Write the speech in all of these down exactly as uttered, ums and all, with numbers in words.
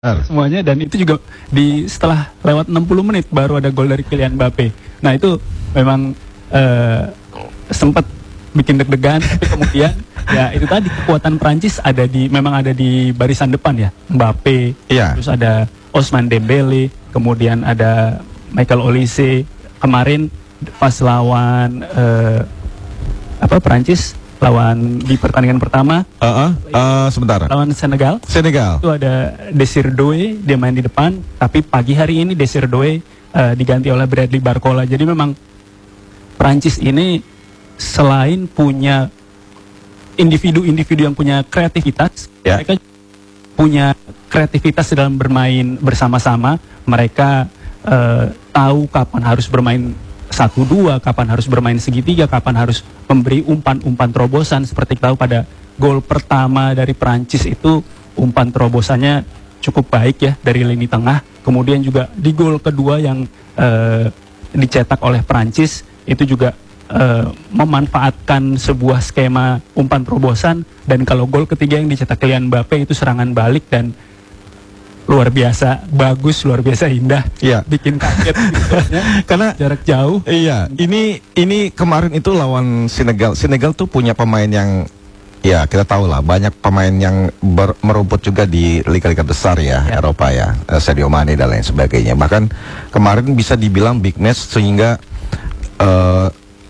semuanya, dan itu juga di setelah lewat enam puluh menit baru ada gol dari Kylian Mbappe. Nah itu memang uh, sempat bikin deg-degan, tapi kemudian ya itu tadi kekuatan Prancis ada di memang ada di barisan depan ya, Mbappe, yeah. terus ada Ousmane Dembele, kemudian ada Michael Olise. Kemarin pas lawan uh, apa Prancis lawan di pertandingan pertama, uh -uh, uh, sebentar, lawan Senegal. Senegal. Itu ada Desir Doué, dia main di depan, tapi pagi hari ini Desir Doué uh, diganti oleh Bradley Barcola. Jadi memang Prancis ini selain punya individu-individu yang punya kreativitas, yeah. mereka punya kreativitas dalam bermain bersama-sama. Mereka uh, tahu kapan harus bermain satu dua, kapan harus bermain segitiga, kapan harus memberi umpan-umpan terobosan. Seperti tahu pada gol pertama dari Prancis itu umpan terobosannya cukup baik ya dari lini tengah. Kemudian juga di gol kedua yang uh, dicetak oleh Prancis itu juga uh, memanfaatkan sebuah skema umpan terobosan. Dan kalau gol ketiga yang dicetak Kylian Mbappe itu serangan balik dan luar biasa bagus, luar biasa indah, iya. bikin kaget gitu, ya. Karena jarak jauh. Iya, ini ini kemarin itu lawan Senegal. Senegal tuh punya pemain yang, ya kita tahu lah, banyak pemain yang ber, merumput juga di liga-liga besar ya, ya, Eropa ya, Sadio Mane dan lain sebagainya. Bahkan kemarin bisa dibilang big match sehingga uh,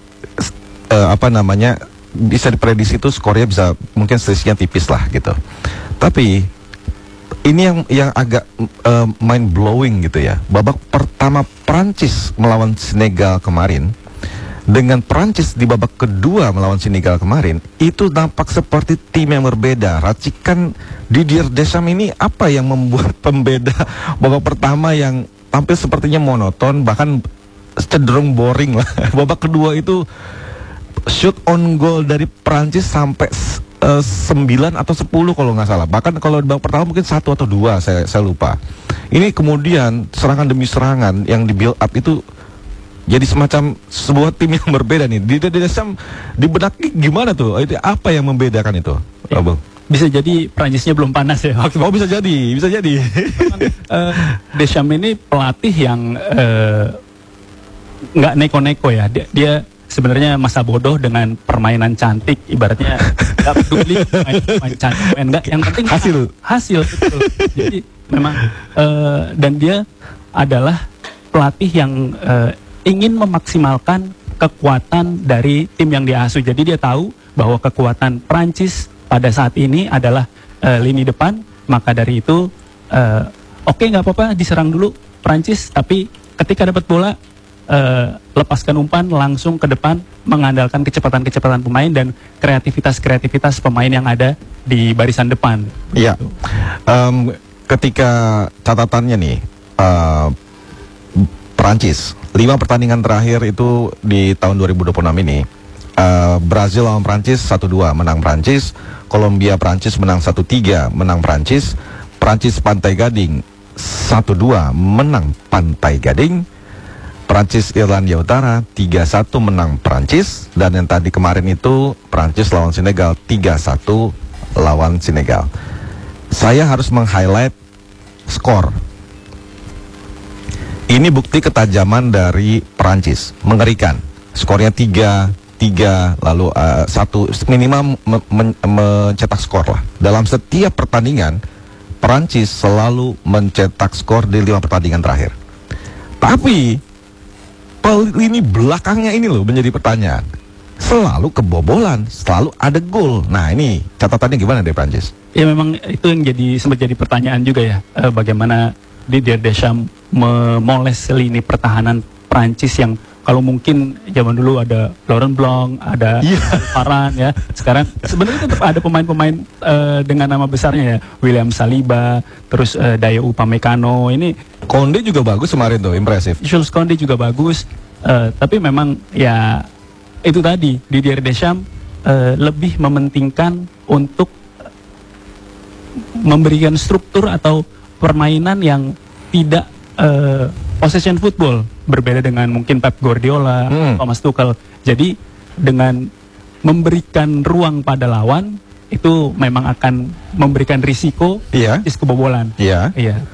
uh, apa namanya bisa diprediksi itu skornya bisa mungkin selisihnya tipis lah gitu. Tapi ini yang yang agak uh, mind blowing gitu ya. Babak pertama Prancis melawan Senegal kemarin dengan Prancis di babak kedua melawan Senegal kemarin itu nampak seperti tim yang berbeda. Racikan Didier Deschamps ini apa yang membuat pembeda babak pertama yang tampil sepertinya monoton, bahkan cenderung boring lah. Babak kedua itu shoot on goal dari Prancis sampai Uh, sembilan atau sepuluh kalau nggak salah. Bahkan kalau di babak pertama mungkin satu atau dua, saya, saya lupa. Ini kemudian serangan demi serangan yang di build up itu jadi semacam sebuah tim yang berbeda nih. Di Deschamps di benaknya gimana tuh? Itu apa yang membedakan itu? Ya, oh, bisa jadi Prancisnya belum panas ya. Oh bisa jadi, bisa jadi. uh, Deschamps ini pelatih yang nggak uh, neko-neko ya. Dia, dia sebenarnya masa bodoh dengan permainan cantik, ibaratnya nggak peduli main, main cantik, main nggak, yang penting hasil, hasil betul. Jadi memang uh, dan dia adalah pelatih yang uh, ingin memaksimalkan kekuatan dari tim yang dia asuh. Jadi dia tahu bahwa kekuatan Prancis pada saat ini adalah uh, lini depan, maka dari itu uh, oke okay, nggak apa-apa diserang dulu Prancis, tapi ketika dapat bola Uh, lepaskan umpan langsung ke depan, mengandalkan kecepatan-kecepatan pemain dan kreativitas-kreativitas pemain yang ada di barisan depan. Iya. Gitu. Um, ketika catatannya nih, uh, Prancis lima pertandingan terakhir itu di tahun dua ribu dua puluh enam ini, uh, Brazil lawan Prancis satu dua menang Prancis, Kolombia Prancis menang satu tiga menang Prancis, Prancis Pantai Gading satu dua menang Pantai Gading, Prancis Irlandia Utara tiga satu menang Prancis, dan yang tadi kemarin itu Prancis lawan Senegal tiga satu lawan Senegal. Saya harus meng-highlight skor. Ini bukti ketajaman dari Prancis, mengerikan. Skornya tiga tiga lalu uh, satu minimal me- me- mencetak skor lah. Dalam setiap pertandingan Prancis selalu mencetak skor di lima pertandingan terakhir. Tapi lini belakangnya ini loh menjadi pertanyaan. Selalu kebobolan, selalu ada gol. Nah ini catatannya gimana deh Prancis? Ya memang itu yang jadi sempat jadi pertanyaan juga ya. Eh, bagaimana Didier Deschamps memoles lini pertahanan Prancis yang kalau mungkin zaman dulu ada Laurent Blanc, ada yeah. Varane ya. Sekarang sebenarnya tetap ada pemain-pemain uh, dengan nama besarnya ya. William Saliba, terus uh, Dayot Upamecano. Ini Konde juga bagus kemarin tuh, impresif. Jules Konde juga bagus. Uh, tapi memang ya itu tadi Didier Deschamps uh, lebih mementingkan untuk memberikan struktur atau permainan yang tidak uh, possession football, berbeda dengan mungkin Pep Guardiola, hmm. Thomas Tuchel. Jadi dengan memberikan ruang pada lawan, itu memang akan memberikan risiko Iya. Prancis kebobolan. Iya. Iya.